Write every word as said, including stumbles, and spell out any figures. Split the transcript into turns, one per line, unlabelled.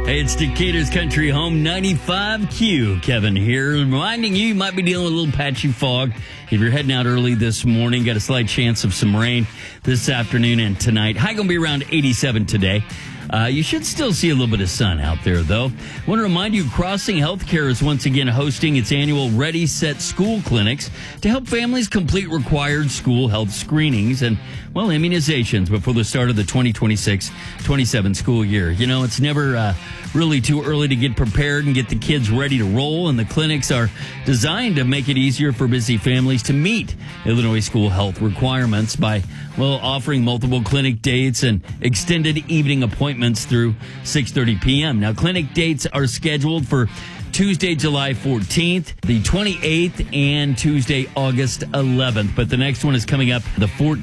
Hey, it's Decatur's Country Home ninety-five Q. Kevin here, reminding you you might be dealing with a little patchy fog. If you're heading out early this morning, got a slight chance of some rain this afternoon and tonight. High going to be around eighty-seven today. Uh, you should still see a little bit of sun out there, though. I want to remind you, Crossing Healthcare is once again hosting its annual Ready, Set, School clinics to help families complete required school health screenings and, well, immunizations before the start of the twenty twenty-six twenty-seven school year. You know, it's never uh, really too early to get prepared and get the kids ready to roll, and the clinics are designed to make it easier for busy families to meet Illinois school health requirements by, well, offering multiple clinic dates and extended evening appointments through six thirty p.m. Now, clinic dates are scheduled for Tuesday, July fourteenth, the twenty-eighth, and Tuesday, August eleventh. But the next one is coming up the fourteenth.